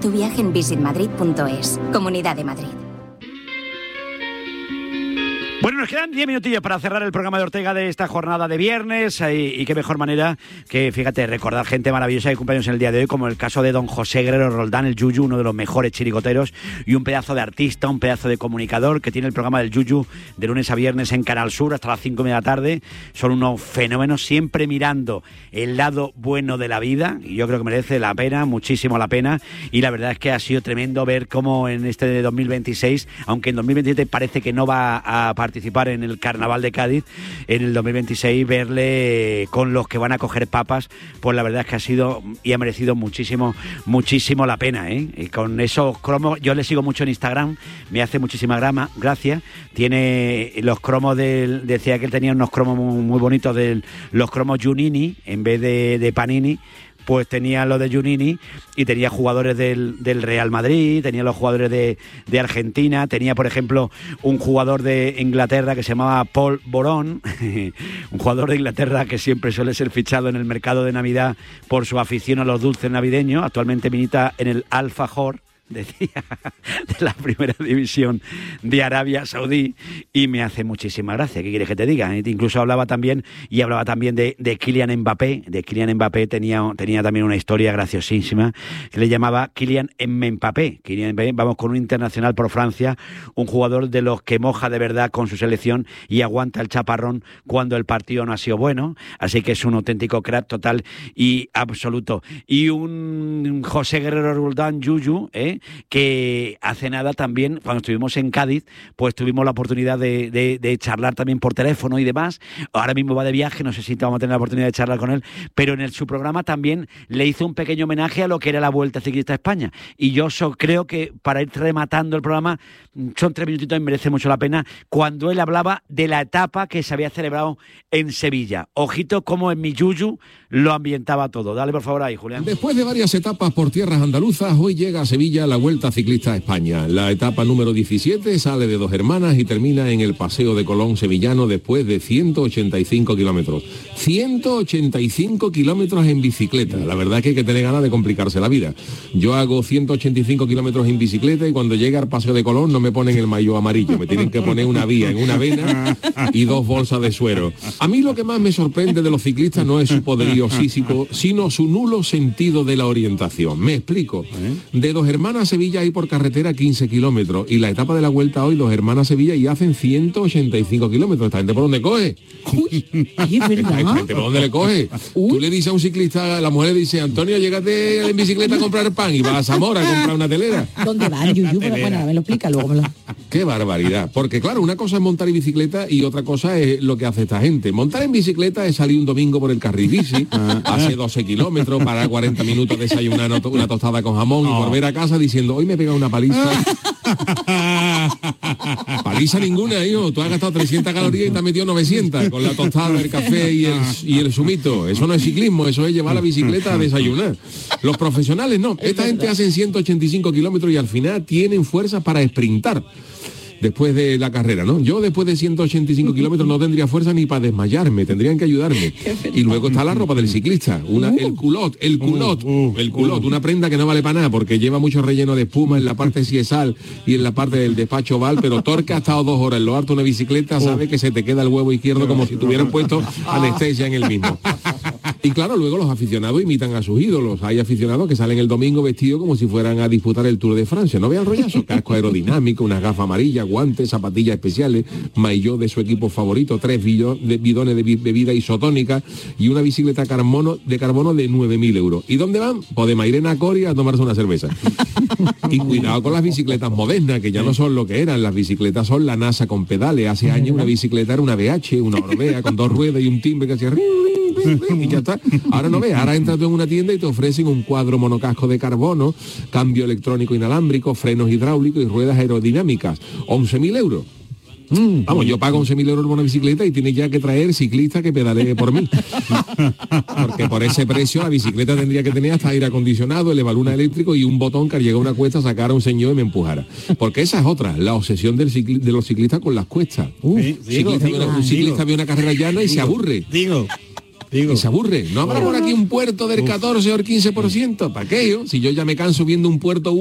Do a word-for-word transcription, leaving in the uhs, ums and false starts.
Tu viaje en visit madrid punto es. Comunidad de Madrid. Bueno, nos quedan diez minutillos para cerrar el programa de Ortega de esta jornada de viernes y, y qué mejor manera que, fíjate, recordar gente maravillosa que cumpleaños en el día de hoy, como el caso de don José Guerrero Roldán, el Yuyu, uno de los mejores chirigoteros y un pedazo de artista, un pedazo de comunicador que tiene el programa del Yuyu de lunes a viernes en Canal Sur hasta las cinco y media de la tarde. Son unos fenómenos, siempre mirando el lado bueno de la vida, y yo creo que merece la pena, muchísimo la pena, y la verdad es que ha sido tremendo ver cómo en este de dos mil veintiséis, aunque en dos mil veintisiete parece que no va a participar participar en el Carnaval de Cádiz, en el dos mil veintiséis verle con los que van a coger papas, pues la verdad es que ha sido y ha merecido muchísimo, muchísimo la pena, ¿eh? Y con esos cromos, yo le sigo mucho en Instagram, me hace muchísima grama, gracias, tiene los cromos del, decía que él tenía unos cromos muy, muy bonitos de los cromos Giunini en vez de, de Panini. Pues tenía lo de Giunini y tenía jugadores del, del Real Madrid, tenía los jugadores de, de Argentina, tenía, por ejemplo, un jugador de Inglaterra que se llamaba Paul Borón, un jugador de Inglaterra que siempre suele ser fichado en el mercado de Navidad por su afición a los dulces navideños, actualmente milita en el Al-Fajr, decía, de la primera división de Arabia Saudí, y me hace muchísima gracia. ¿Qué quieres que te diga? Incluso hablaba también, y hablaba también de, de Kylian Mbappé, de Kylian Mbappé tenía, tenía también una historia graciosísima, que le llamaba Kylian Mbappé. Kylian Mbappé, vamos con un internacional por Francia, un jugador de los que moja de verdad con su selección y aguanta el chaparrón cuando el partido no ha sido bueno, así que es un auténtico crack total y absoluto. Y un José Guerrero Roldán, Yuyu, ¿eh? que hace nada también, cuando estuvimos en Cádiz, pues tuvimos la oportunidad de, de, de charlar también por teléfono y demás. Ahora mismo va de viaje, no sé si vamos a tener la oportunidad de charlar con él, pero en el, su programa también le hizo un pequeño homenaje a lo que era la Vuelta Ciclista a España. Y yo so, creo que para ir rematando el programa, son tres minutitos y merece mucho la pena, cuando él hablaba de la etapa que se había celebrado en Sevilla. Ojito cómo en mi Yuyu lo ambientaba todo. Dale por favor ahí, Julián. Después de varias etapas por tierras andaluzas, hoy llega a Sevilla la Vuelta Ciclista a España. La etapa número diecisiete sale de Dos Hermanas y termina en el Paseo de Colón sevillano después de ciento ochenta y cinco kilómetros. ciento ochenta y cinco kilómetros en bicicleta. La verdad es que hay que tener ganas de complicarse la vida. Yo hago ciento ochenta y cinco kilómetros en bicicleta y cuando llega al Paseo de Colón no me ponen el maillot amarillo, me tienen que poner una vía en una vena y dos bolsas de suero. A mí lo que más me sorprende de los ciclistas no es su poderío físico, sino su nulo sentido de la orientación. Me explico. De Dos Hermanas a Sevilla hay por carretera quince kilómetros y la etapa de la Vuelta hoy, Dos Hermanas a Sevilla, y hacen ciento ochenta y cinco kilómetros. ¿Esta gente por dónde coge? Uy, es verdad. ¿Esta gente por dónde le coge? Uy. Tú le dices a un ciclista, la mujer le dice, Antonio, llégate en bicicleta a comprar pan, y va a Zamora a comprar una telera. ¿Dónde va el Yuyu? Bueno, bueno, me lo explica luego. Me lo... Qué barbaridad. Porque claro, una cosa es montar en bicicleta y otra cosa es lo que hace esta gente. Montar en bicicleta es salir un domingo por el carril bici, hace doce kilómetros, parar cuarenta minutos, desayunar una tostada con jamón y volver a casa diciendo, hoy me he pegado una paliza. Paliza ninguna, hijo. Tú has gastado trescientas calorías y te has metido novecientas con la tostada, el café y el, y el zumito. Eso no es ciclismo, eso es llevar la bicicleta a desayunar. Los profesionales no. Esta gente hacen ciento ochenta y cinco kilómetros y al final tienen fuerza para sprintar después de la carrera, ¿no? Yo después de ciento ochenta y cinco kilómetros no tendría fuerza ni para desmayarme, tendrían que ayudarme. Y luego está la ropa del ciclista, una, el culot, el culot, el culot, una prenda que no vale para nada porque lleva mucho relleno de espuma en la parte siesal y en la parte del despacho val, pero Torque ha estado dos horas en lo harto una bicicleta, sabe que se te queda el huevo izquierdo como si tuvieran puesto anestesia en el mismo. Y claro, luego los aficionados imitan a sus ídolos. Hay aficionados que salen el domingo vestidos como si fueran a disputar el Tour de Francia. No vean rollazo, casco aerodinámico, unas gafas amarillas, guantes, zapatillas especiales, maillot de su equipo favorito, tres bidones de bebida isotónica y una bicicleta carbono, de carbono de nueve mil euros. ¿Y dónde van? Pues de Mairena a Coria a tomarse una cerveza. Y cuidado con las bicicletas modernas, que ya no son lo que eran. Las bicicletas son la NASA con pedales. Hace años una bicicleta era una B H, una Orbea con dos ruedas y un timbre que hacía... y ya está. Ahora no ves, ahora entras tú en una tienda y te ofrecen un cuadro monocasco de carbono, cambio electrónico inalámbrico, frenos hidráulicos y ruedas aerodinámicas. once mil euros. Mm, vamos, yo pago once mil euros por una bicicleta y tiene ya que traer ciclista que pedalee por mí. Porque por ese precio la bicicleta tendría que tener hasta aire acondicionado, elevaluna eléctrico y un botón que al llegar a una cuesta sacara a un señor y me empujara. Porque esa es otra, la obsesión del cicli- de los ciclistas con las cuestas. Uf, sí, digo, ciclista digo, ve una, un ciclista digo, ve una carrera llana y digo, se aburre. Digo. que se aburre. ¿No habrá por aquí un puerto del catorce o el quince por ciento? ¿Para qué yo? Si yo ya me canso viendo un puerto